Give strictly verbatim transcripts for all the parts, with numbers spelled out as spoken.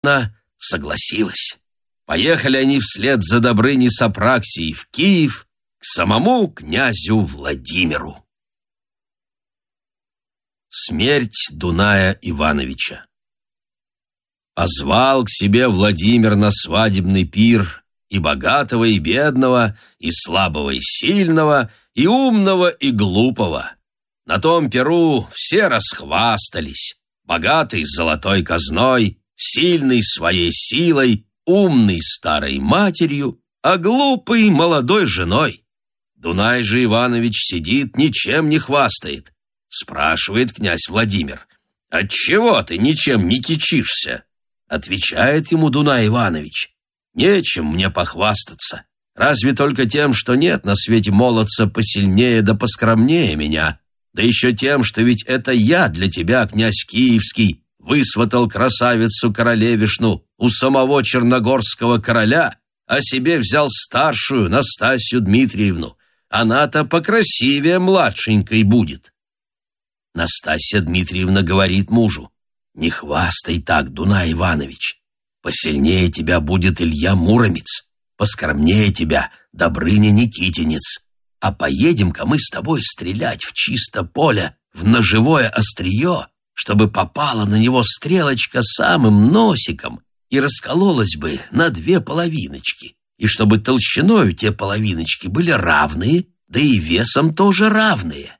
Она согласилась. Поехали они вслед за Добрыней с Апраксией в Киев к самому князю Владимиру. Смерть Дуная Ивановича. Позвал к себе Владимир на свадебный пир и богатого, и бедного, и слабого, и сильного, и умного, и глупого. На том пиру все расхвастались. Богатый с золотой казной, сильный своей силой, умный старой матерью, а глупый молодой женой. Дунай же Иванович сидит, ничем не хвастает. Спрашивает князь Владимир: «Отчего ты ничем не кичишься?» Отвечает ему Дунай Иванович: «Нечем мне похвастаться, разве только тем, что нет на свете молодца посильнее да поскромнее меня, да еще тем, что ведь это я для тебя, князь Киевский, высватал красавицу-королевишну у самого черногорского короля, а себе взял старшую Настасью Дмитриевну. Она-то покрасивее младшенькой будет». Настасья Дмитриевна говорит мужу: «Не хвастай так, Дунай Иванович. Посильнее тебя будет Илья Муромец, поскромнее тебя Добрыня Никитинец. А поедем-ка мы с тобой стрелять в чисто поле, в ножевое острие, чтобы попала на него стрелочка самым носиком и раскололась бы на две половиночки, и чтобы толщиною те половиночки были равные, да и весом тоже равные».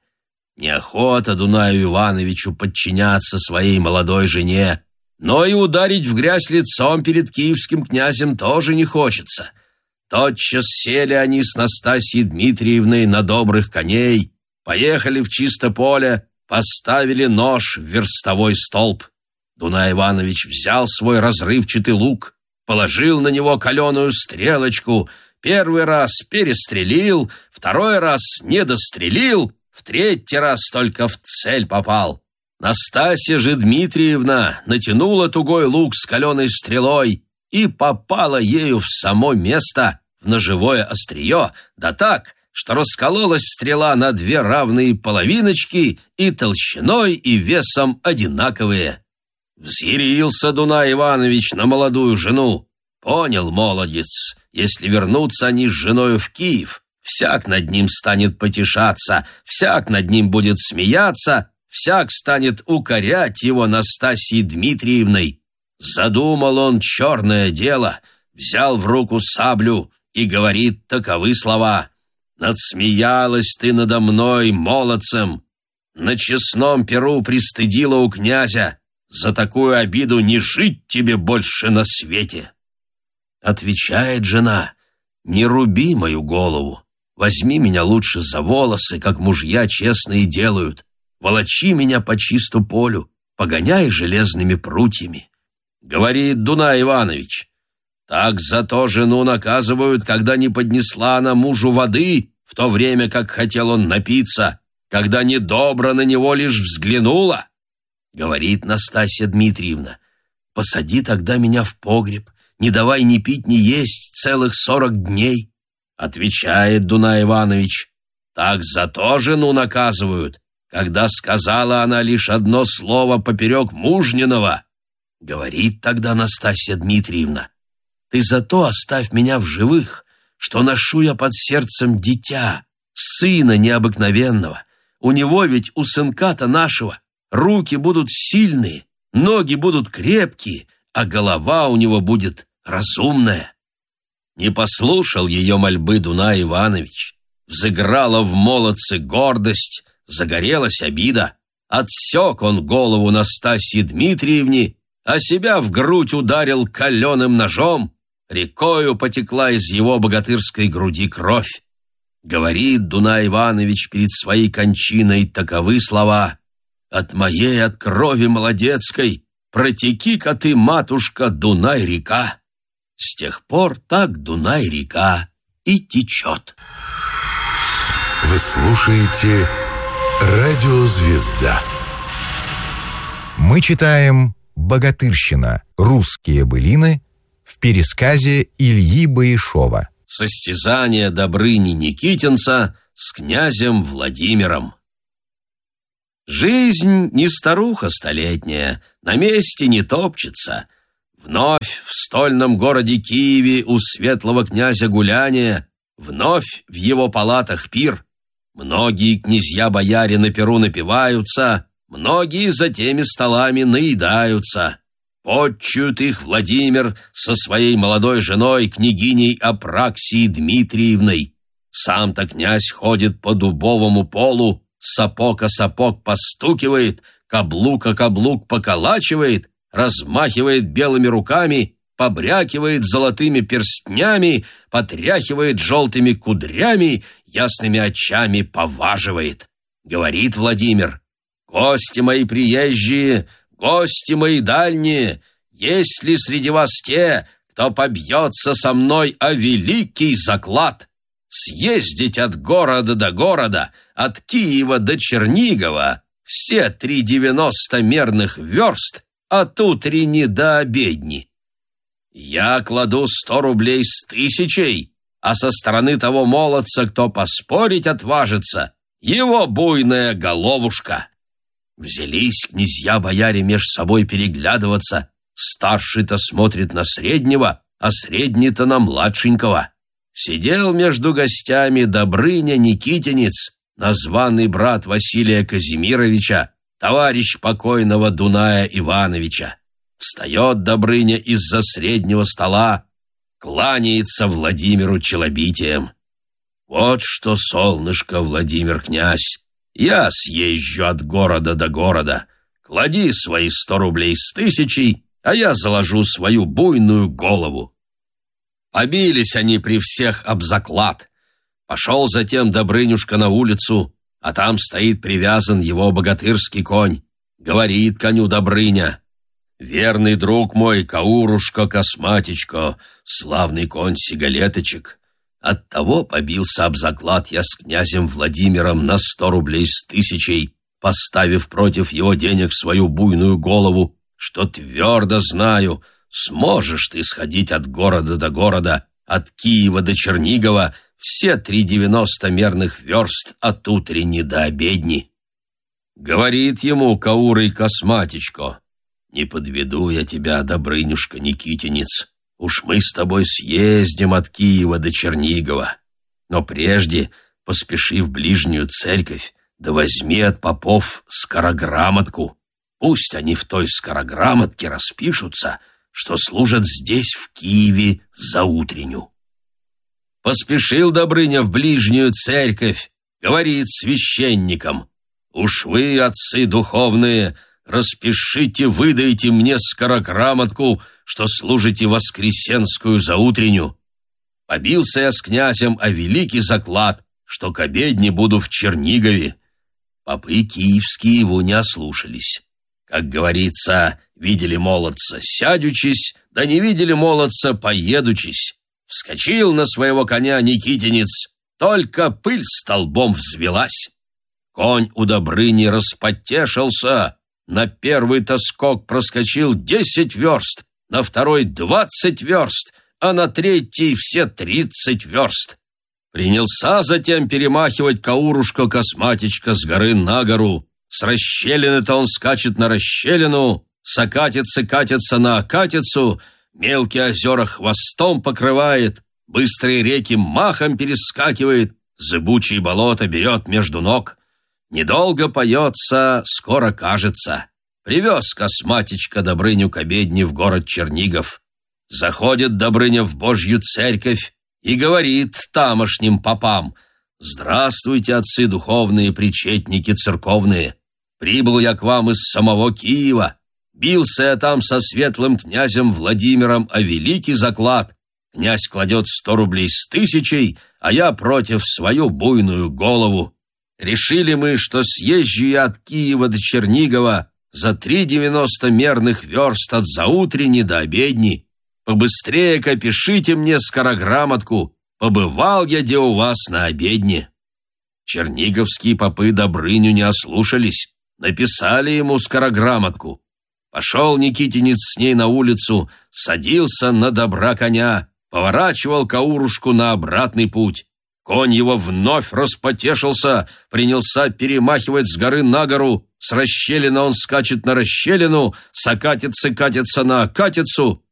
Неохота Дунаю Ивановичу подчиняться своей молодой жене, но и ударить в грязь лицом перед киевским князем тоже не хочется. Тотчас сели они с Настасьей Дмитриевной на добрых коней, поехали в чисто поле, поставили нож в верстовой столб. Дунай Иванович взял свой разрывчатый лук, положил на него каленую стрелочку, первый раз перестрелил, второй раз не дострелил, в третий раз только в цель попал. Настасья же Дмитриевна натянула тугой лук с каленой стрелой и попала ею в само место, в ножевое острие, да так, что раскололась стрела на две равные половиночки и толщиной, и весом одинаковые. Взъярился Дунай Иванович на молодую жену. Понял молодец, если вернутся они с женою в Киев, всяк над ним станет потешаться, всяк над ним будет смеяться, всяк станет укорять его Настасьей Дмитриевной. Задумал он черное дело, взял в руку саблю и говорит таковы слова: «Надсмеялась ты надо мной, молодцем, на честном перу пристыдила у князя, за такую обиду не жить тебе больше на свете». Отвечает жена: «Не руби мою голову, возьми меня лучше за волосы, как мужья честные делают, волочи меня по чисту полю, погоняй железными прутьями». Говорит Дунай Иванович: «Так зато жену наказывают, когда не поднесла она мужу воды, в то время как хотел он напиться, когда недобро на него лишь взглянула». Говорит Настасья Дмитриевна: «Посади тогда меня в погреб, не давай ни пить, ни есть целых сорок дней». Отвечает Дунай Иванович: «Так зато жену наказывают, когда сказала она лишь одно слово поперек мужниного». Говорит тогда Настасья Дмитриевна: «Ты зато оставь меня в живых, что ношу я под сердцем дитя, сына необыкновенного. У него ведь, у сынка-то нашего, руки будут сильные, ноги будут крепкие, а голова у него будет разумная». Не послушал ее мольбы Дунай Иванович. Взыграла в молодце гордость, загорелась обида. Отсек он голову Настасье Дмитриевне, а себя в грудь ударил каленым ножом. Рекою потекла из его богатырской груди кровь. Говорит Дунай Иванович перед своей кончиной таковы слова: «От моей, от крови молодецкой, протеки-ка ты, матушка, Дунай-река». С тех пор так Дунай-река и течет. Вы слушаете «Радио Звезда». Мы читаем «Богатырщина. Русские былины» в пересказе Ильи Боишова. Состязание Добрыни Никитинца с князем Владимиром. Жизнь не старуха столетняя, на месте не топчется. Вновь в стольном городе Киеве у светлого князя гуляние, вновь в его палатах пир. Многие князья-бояре на пиру напиваются, многие за теми столами наедаются. Почует их Владимир со своей молодой женой, княгиней Апраксией Дмитриевной. Сам-то князь ходит по дубовому полу, сапог о сапог постукивает, каблук о каблук поколачивает, размахивает белыми руками, побрякивает золотыми перстнями, потряхивает желтыми кудрями, ясными очами поваживает. Говорит Владимир: «Гости мои приезжие, гости мои дальние, есть ли среди вас те, кто побьется со мной о великий заклад? Съездить от города до города, от Киева до Чернигова, все три девяносто мерных верст, от утренни до обедни. Я кладу сто рублей с тысячей, а со стороны того молодца, кто поспорить отважится, его буйная головушка». Взялись князья-бояре меж собой переглядываться. Старший-то смотрит на среднего, а средний-то на младшенького. Сидел между гостями Добрыня Никитинец, названный брат Василия Казимировича, товарищ покойного Дуная Ивановича. Встает Добрыня из-за среднего стола, кланяется Владимиру челобитием. «Вот что, солнышко, Владимир князь, я съезжу от города до города. Клади свои сто рублей с тысячей, а я заложу свою буйную голову». Побились они при всех об заклад. Пошел затем Добрынюшка на улицу, а там стоит привязан его богатырский конь. Говорит коню Добрыня: «Верный друг мой, Каурушка Косматичко, славный конь Сигалеточек, оттого побился об заклад я с князем Владимиром на сто рублей с тысячей, поставив против его денег свою буйную голову, что твердо знаю, сможешь ты сходить от города до города, от Киева до Чернигова, все три девяносто мерных верст от утренни до обедни». Говорит ему Каурый Косматичко: «Не подведу я тебя, Добрынюшка Никитинец, уж мы с тобой съездим от Киева до Чернигова. Но прежде поспеши в ближнюю церковь, да возьми от попов скорограмотку. Пусть они в той скорограмотке распишутся, что служат здесь, в Киеве, за утренню». Поспешил Добрыня в ближнюю церковь, говорит священникам: «Уж вы, отцы духовные, распишите, выдайте мне скорограмотку, что служите воскресенскую заутренню. Побился я с князем о великий заклад, что к обедне буду в Чернигове». Попы киевские его не ослушались. Как говорится, видели молодца сядючись, да не видели молодца поедучись. Вскочил на своего коня Никитинец, только пыль столбом взвелась. Конь у Добрыни распотешился, на первый-то скок проскочил десять верст, на второй двадцать верст, а на третий все тридцать верст. Принялся затем перемахивать Каурушка Косматичка с горы на гору. С расщелины-то он скачет на расщелину, с окатицы катится на окатицу, мелкие озера хвостом покрывает, быстрые реки махом перескакивает, зыбучие болота берет между ног. Недолго поется, скоро кажется. Привез Косматичка Добрыню к обедне в город Чернигов. Заходит Добрыня в Божью церковь и говорит тамошним попам: «Здравствуйте, отцы духовные, причетники церковные. Прибыл я к вам из самого Киева. Бился я там со светлым князем Владимиром о великий заклад. Князь кладет сто рублей с тысячей, а я против свою буйную голову. Решили мы, что съезжу я от Киева до Чернигова за три девяносто мерных верст от заутренни до обедни. Побыстрее-ка пишите мне скорограмотку, побывал я де у вас на обедне». Черниговские попы Добрыню не ослушались, написали ему скорограмотку. Пошел Никитинец с ней на улицу, садился на добра коня, поворачивал Каурушку на обратный путь. Конь его вновь распотешился, принялся перемахивать с горы на гору, с расщелины он скачет на расщелину, с окатицы катится на окатицу,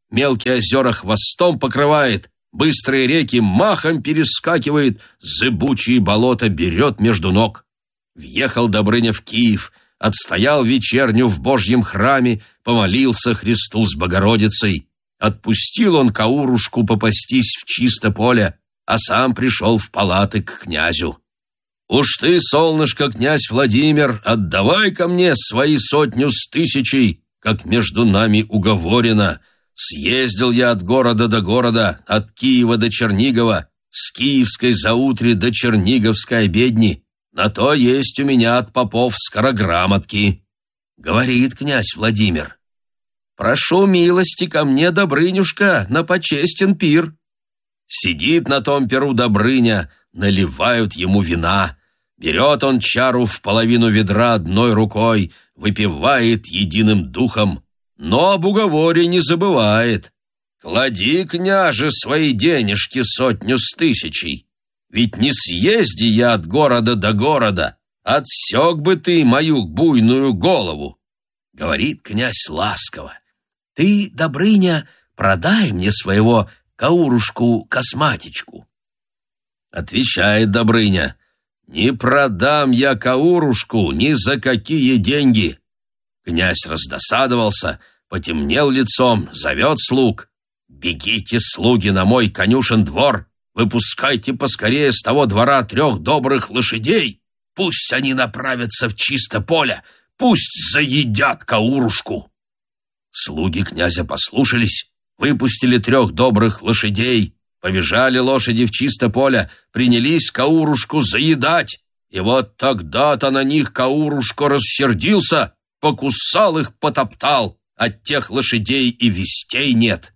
мелкие озера хвостом покрывает, быстрые реки махом перескакивает, зыбучие болота берет между ног. Въехал Добрыня в Киев, отстоял вечерню в Божьем храме, помолился Христу с Богородицей. Отпустил он Каурушку попастись в чисто поле, а сам пришел в палаты к князю. «Уж ты, солнышко, князь Владимир, отдавай ко мне свои сотню с тысячей, как между нами уговорено. Съездил я от города до города, от Киева до Чернигова, с Киевской заутри до Черниговской обедни. На то есть у меня от попов скорограмотки». Говорит князь Владимир: «Прошу милости ко мне, Добрынюшка, на почестен пир». Сидит на том пиру Добрыня, наливают ему вина. Берет он чару в половину ведра одной рукой, выпивает единым духом, но об уговоре не забывает. «Клади, княже, свои денежки сотню с тысячей. Ведь не съезди я от города до города, отсек бы ты мою буйную голову». Говорит князь ласково: «Ты, Добрыня, продай мне своего Каурушку-косматичку». Отвечает Добрыня: «Не продам я Каурушку ни за какие деньги». Князь раздосадовался, потемнел лицом, зовет слуг: «Бегите, слуги, на мой конюшен двор, выпускайте поскорее с того двора трех добрых лошадей, пусть они направятся в чисто поле, пусть заедят Каурушку». Слуги князя послушались, выпустили трех добрых лошадей. Побежали лошади в чисто поле, принялись Каурушку заедать. И вот тогда-то на них Каурушка рассердился, покусал их, потоптал. От тех лошадей и вестей нет.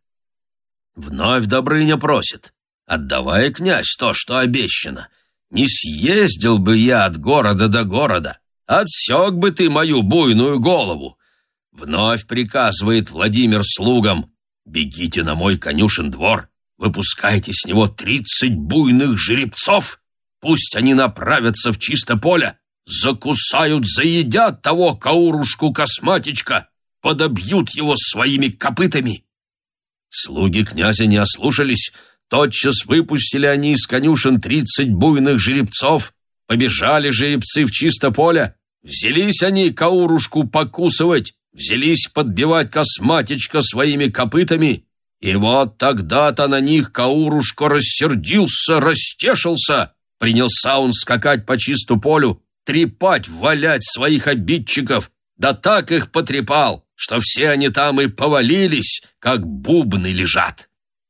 Вновь Добрыня просит: «Отдавай, князь, то, что обещано. Не съездил бы я от города до города, отсек бы ты мою буйную голову». Вновь приказывает Владимир слугам: «Бегите на мой конюшен двор, выпускайте с него тридцать буйных жеребцов, пусть они направятся в чисто поле, закусают, заедят того Каурушку-косматичка, подобьют его своими копытами». Слуги князя не ослушались, тотчас выпустили они из конюшен тридцать буйных жеребцов, побежали жеребцы в чисто поле, взялись они Каурушку покусывать, взялись подбивать косматичка своими копытами. И вот тогда-то на них Каурушка рассердился, растешился, принялся он скакать по чисту полю, трепать, валять своих обидчиков, да так их потрепал, что все они там и повалились, как бубны лежат.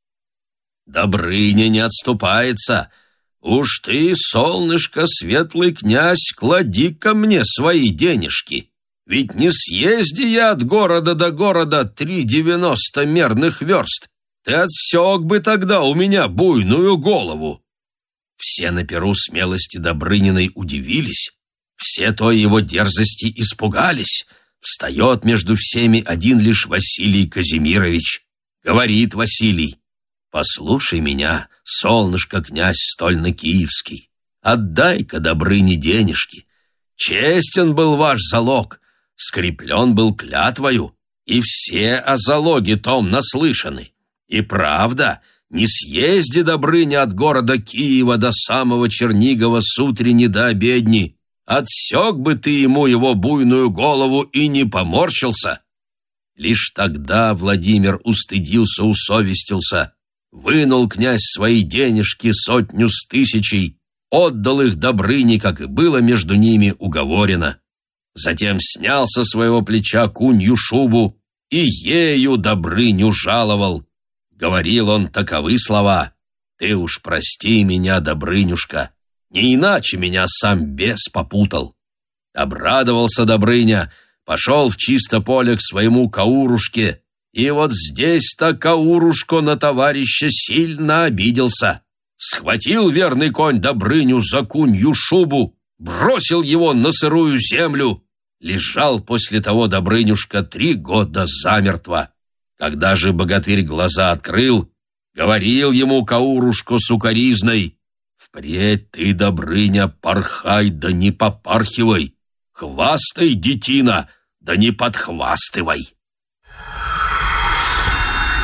Добрыня не отступается: «Уж ты, солнышко, светлый князь, клади ко мне свои денежки. Ведь не съезди я от города до города три девяносто мерных верст. Ты отсек бы тогда у меня буйную голову». Все на перу смелости Добрыниной удивились, все той его дерзости испугались. Встает между всеми один лишь Василий Казимирович. Говорит Василий: «Послушай меня, солнышко, князь стольно-киевский, отдай-ка Добрыне денежки. Честен был ваш залог, скреплен был клятвою, и все о залоге том наслышаны. И правда, не съезди, Добрыня, от города Киева до самого Чернигова с утренни до обедни, отсек бы ты ему его буйную голову и не поморщился». Лишь тогда Владимир устыдился, усовестился, вынул князь свои денежки сотню с тысячей, отдал их Добрыне, как и было между ними уговорено. Затем снял со своего плеча кунью шубу и ею Добрыню жаловал. Говорил он таковы слова: «Ты уж прости меня, Добрынюшка, не иначе меня сам бес попутал». Обрадовался Добрыня, пошел в чисто поле к своему Каурушке, и вот здесь-то Каурушко на товарища сильно обиделся. Схватил верный конь Добрыню за кунью шубу, бросил его на сырую землю. Лежал после того Добрынюшка три года замертво. Когда же богатырь глаза открыл, говорил ему Каурушко сукоризной: «Впредь ты, Добрыня, порхай, да не попархивай, хвастай, детина, да не подхвастывай».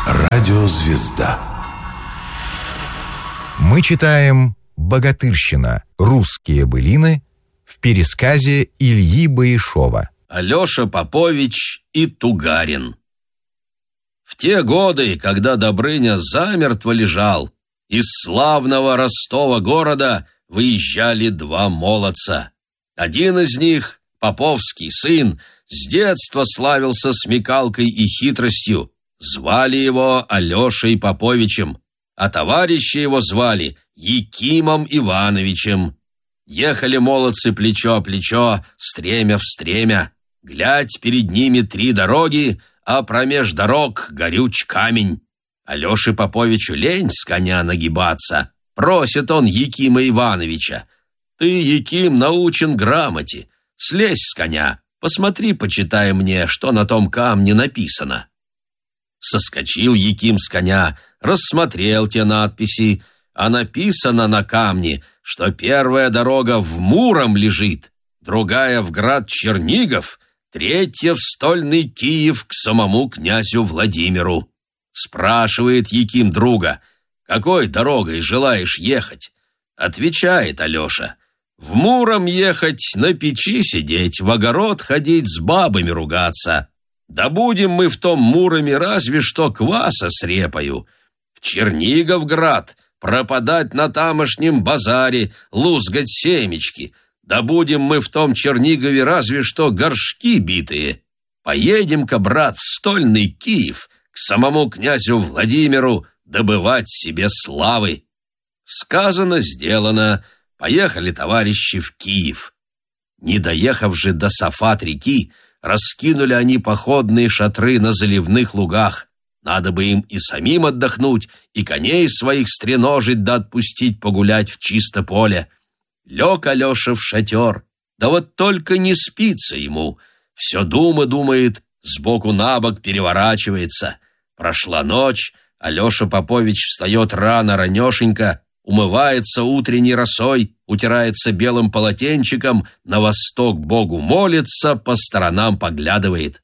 Радиозвезда. Мы читаем «Богатырщина. Русские былины» в пересказе Ильи Баишова. Алеша Попович и Тугарин. В те годы, когда Добрыня замертво лежал, из славного Ростова города выезжали два молодца. Один из них, поповский сын, с детства славился смекалкой и хитростью. Звали его Алешей Поповичем, а товарища его звали Якимом Ивановичем. Ехали молодцы плечо о плечо, стремя в стремя. Глядь, перед ними три дороги, а промеж дорог горюч камень. Алёше Поповичу лень с коня нагибаться. Просит он Якима Ивановича: «Ты, Яким, научен грамоте. Слезь с коня, посмотри, почитай мне, что на том камне написано». Соскочил Яким с коня, рассмотрел те надписи, а написано на камне, что первая дорога в Муром лежит, другая в град Чернигов, третья в стольный Киев к самому князю Владимиру. Спрашивает Яким друга: «Какой дорогой желаешь ехать?» Отвечает Алеша: «В Муром ехать, на печи сидеть, в огород ходить, с бабами ругаться. Да будем мы в том Муроме разве что кваса с репою. В Черниговград пропадать на тамошнем базаре, лузгать семечки. Да будем мы в том Чернигове разве что горшки битые. Поедем-ка, брат, в стольный Киев, к самому князю Владимиру, добывать себе славы». Сказано, сделано. Поехали товарищи в Киев. Не доехав же до Сафат-реки, раскинули они походные шатры на заливных лугах. Надо бы им и самим отдохнуть, и коней своих стреножить да отпустить погулять в чисто поле. Лег Алеша в шатер, да вот только не спится ему. Все дума думает, сбоку на бок переворачивается. Прошла ночь, Алеша Попович встает рано-ранешенько, умывается утренней росой, утирается белым полотенчиком, на восток Богу молится, по сторонам поглядывает.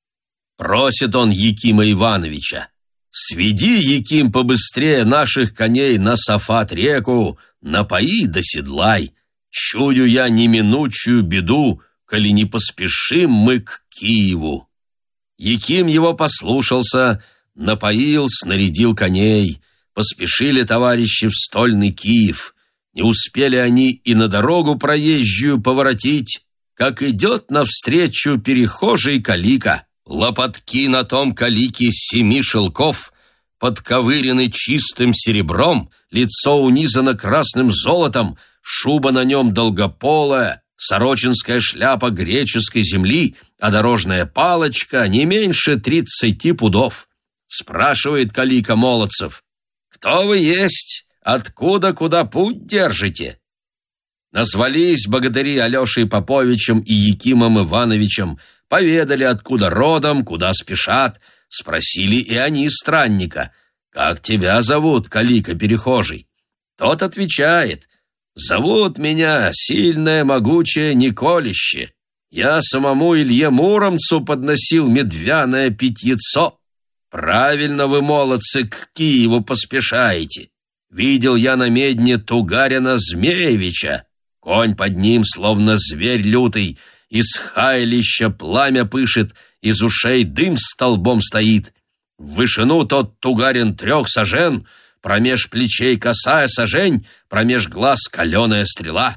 Просит он Якима Ивановича: «Сведи, Яким, побыстрее наших коней на Сафат-реку, напои да седлай. Чую я неминучую беду, коли не поспешим мы к Киеву». Яким его послушался, напоил, снарядил коней. Поспешили товарищи в стольный Киев. Не успели они и на дорогу проезжую поворотить, как идет навстречу перехожий калика. Лопатки на том калике семи шелков, подковырены чистым серебром, лицо унизано красным золотом, шуба на нем долгополая, сорочинская шляпа греческой земли, а дорожная палочка не меньше тридцати пудов. Спрашивает калика молодцев: «Кто вы есть? Откуда, куда путь держите?» Назвались богатыри Алешей Поповичем и Якимом Ивановичем, поведали, откуда родом, куда спешат. Спросили и они странника: «Как тебя зовут, калика перехожий?» Тот отвечает: «Зовут меня сильное могучее Николище. Я самому Илье Муромцу подносил медвяное питьецо. Правильно вы, молодцы, к Киеву поспешаете. Видел я на медне Тугарина Змеевича. Конь под ним, словно зверь лютый, из хайлища пламя пышет, из ушей дым столбом стоит. В вышину тот Тугарин трех сажен, промеж плечей косая сажень, промеж глаз каленая стрела.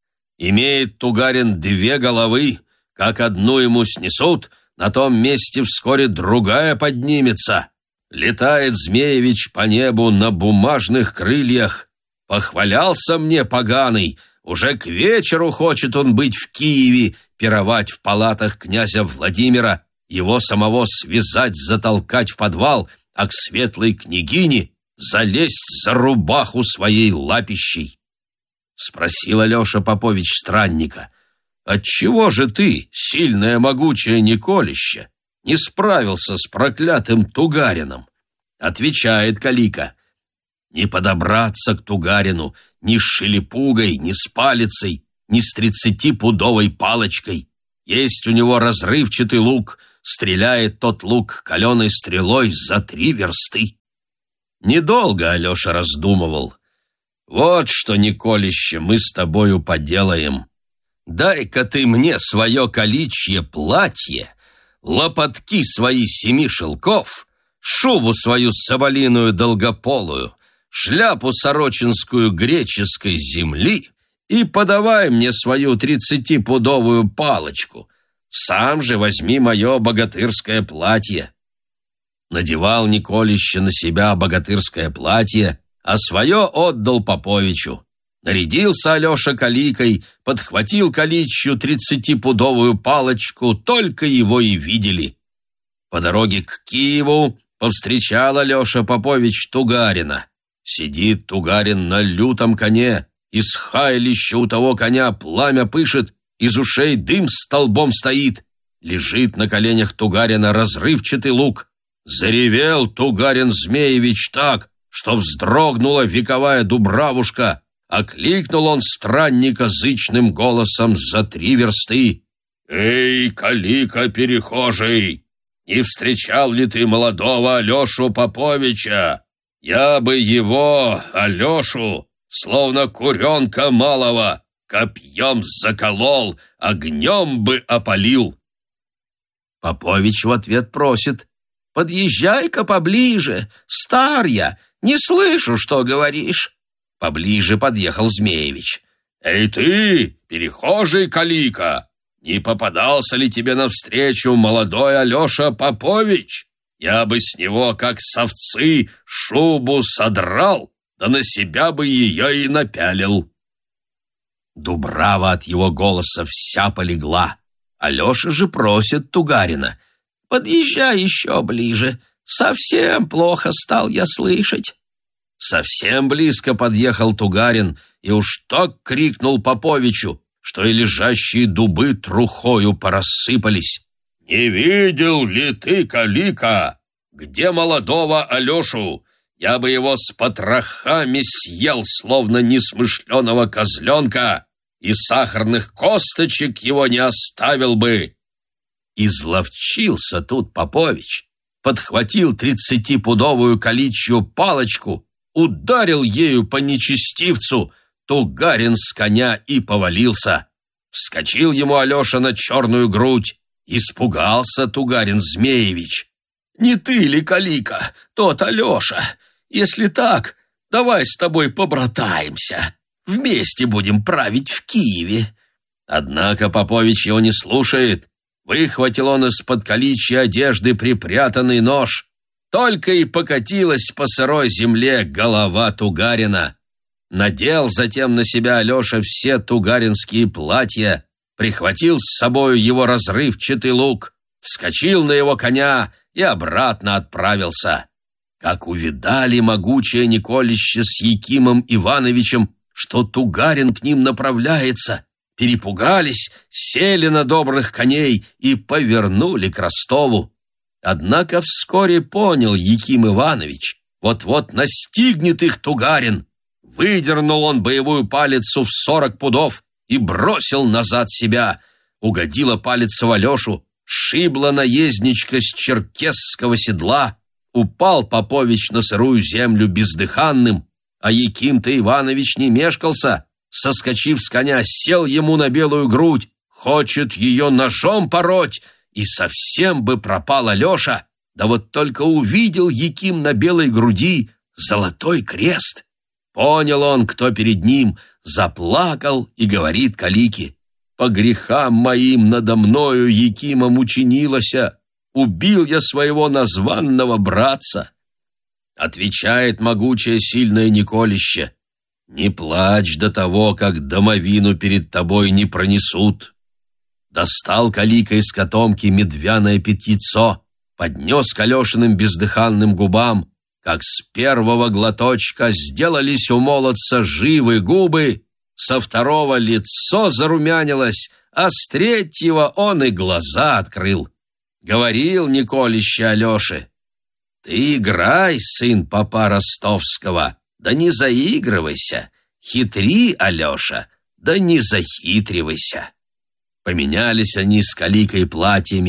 Имеет Тугарин две головы, как одну ему снесут, на том месте вскоре другая поднимется. Летает Змеевич по небу на бумажных крыльях. Похвалялся мне поганый, уже к вечеру хочет он быть в Киеве, пировать в палатах князя Владимира, его самого связать, затолкать в подвал, а к светлой княгине залезть за рубаху своей лапищей». Спросил Алеша Попович странника: «Отчего же ты, сильное могучее Николище, не справился с проклятым Тугарином?» Отвечает калика: «Не подобраться к Тугарину ни с шелепугой, ни с палицей, ни с тридцатипудовой палочкой. Есть у него разрывчатый лук, стреляет тот лук каленой стрелой за три версты. Недолго Алеша раздумывал. Вот что, Николище, мы с тобою поделаем. Дай-ка ты мне свое каличье платье, лопатки свои семи шелков, шубу свою соболиную долгополую, шляпу сорочинскую греческой земли и подавай мне свою тридцатипудовую палочку. Сам же возьми мое богатырское платье. Надевал Николище на себя богатырское платье, а свое отдал Поповичу. Нарядился Алеша каликой, подхватил каличью тридцатипудовую палочку, только его и видели. По дороге к Киеву повстречал Алеша Попович Тугарина. Сидит Тугарин на лютом коне, из хайлища у того коня пламя пышет, из ушей дым столбом стоит. Лежит на коленях Тугарина разрывчатый лук. Заревел Тугарин-Змеевич так, что вздрогнула вековая дубравушка. Окликнул он странника зычным голосом за три версты. «Эй, калика перехожий, не встречал ли ты молодого Алешу Поповича? Я бы его, Алешу, словно куренка малого, копьем заколол, огнем бы опалил». Попович в ответ просит: «Подъезжай-ка поближе, стар я, не слышу, что говоришь». Поближе подъехал Змеевич. «Эй ты, перехожий калика, не попадался ли тебе навстречу молодой Алеша Попович? Я бы с него, как с овцы, шубу содрал, да на себя бы ее и напялил». Дубрава от его голоса вся полегла. Алеша же просит Тугарина: «Подъезжай еще ближе, совсем плохо стал я слышать». Совсем близко подъехал Тугарин и уж так крикнул Поповичу, что и лежащие дубы трухою порассыпались. «Не видел ли ты, калика, где молодого Алешу? Я бы его с потрохами съел, словно несмышленого козленка, и сахарных косточек его не оставил бы». Изловчился тут Попович, подхватил тридцатипудовую каличью палочку, ударил ею по нечестивцу, Тугарин с коня и повалился. Вскочил ему Алеша на черную грудь. Испугался Тугарин-Змеевич. «Не ты ли, калика, тот Алеша? Если так, давай с тобой побратаемся. Вместе будем править в Киеве». Однако Попович его не слушает. Выхватил он из-под каличьей одежды припрятанный нож. Только и покатилась по сырой земле голова Тугарина. Надел затем на себя Алеша все тугаринские платья, прихватил с собою его разрывчатый лук, вскочил на его коня и обратно отправился. Как увидали могучее Николище с Якимом Ивановичем, что Тугарин к ним направляется, перепугались, сели на добрых коней и повернули к Ростову. Однако вскоре понял Яким Иванович, вот-вот настигнет их Тугарин. Выдернул он боевую палицу в сорок пудов и бросил назад себя. Угодила палица в Алешу, шибла наездничка с черкесского седла. Упал Попович на сырую землю бездыханным, а Яким-то Иванович не мешкался. Соскочив с коня, сел ему на белую грудь, хочет ее ножом пороть, и совсем бы пропал Алеша, да вот только увидел Яким на белой груди золотой крест. Понял он, кто перед ним, заплакал и говорит калике: «По грехам моим надо мною Якимом учинилося, убил я своего названного братца». Отвечает могучее сильное Николище: «Не плачь до того, как домовину перед тобой не пронесут». Достал калика из котомки медвяное питьецо, поднес к Алешиным бездыханным губам. Как с первого глоточка сделались у молодца живы губы, со второго лицо зарумянилось, а с третьего он и глаза открыл. Говорил Николище Алёше: «Ты играй, сын попа ростовского, да не заигрывайся, хитри, Алёша, да не захитривайся». Поменялись они с каликой платьями,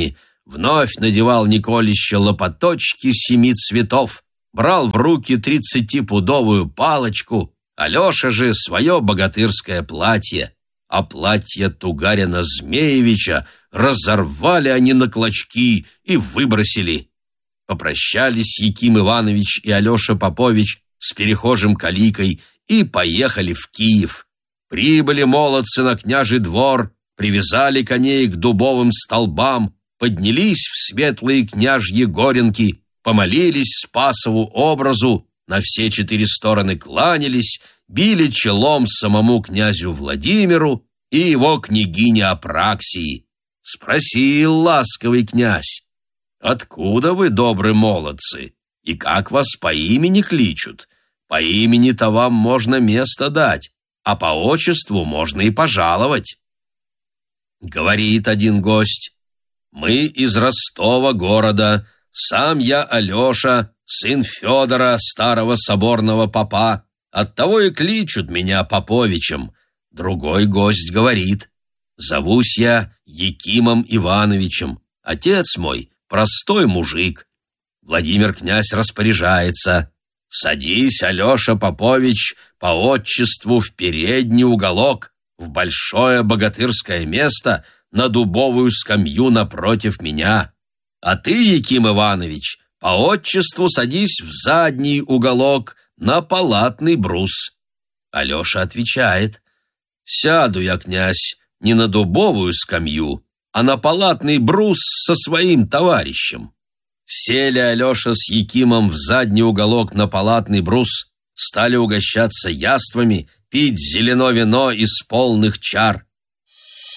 вновь надевал Николище лопаточки семи цветов, брал в руки тридцатипудовую палочку, Алеша же свое богатырское платье, а платье Тугарина Змеевича разорвали они на клочки и выбросили. Попрощались Яким Иванович и Алеша Попович с перехожим Каликой и поехали в Киев. Прибыли молодцы на княжий двор, привязали коней к дубовым столбам, поднялись в светлые княжьи горенки, помолились Спасову образу, на все четыре стороны кланялись, били челом самому князю Владимиру и его княгине Апраксии. Спросил ласковый князь: «Откуда вы, добрые молодцы, и как вас по имени кличут? По имени-то вам можно место дать, а по отчеству можно и пожаловать». Говорит один гость: «Мы из Ростова города, сам я Алеша, сын Федора, старого соборного попа, оттого и кличут меня Поповичем». Другой гость говорит: «Зовусь я Якимом Ивановичем, отец мой простой мужик». Владимир князь распоряжается: «Садись, Алеша Попович, по отчеству в передний уголок, в большое богатырское место, на дубовую скамью напротив меня. А ты, Яким Иванович, по отчеству садись в задний уголок, на палатный брус». Алеша отвечает: «Сяду я, князь, не на дубовую скамью, а на палатный брус со своим товарищем». Сели Алеша с Якимом в задний уголок на палатный брус, стали угощаться яствами, пить зелено вино из полных чар.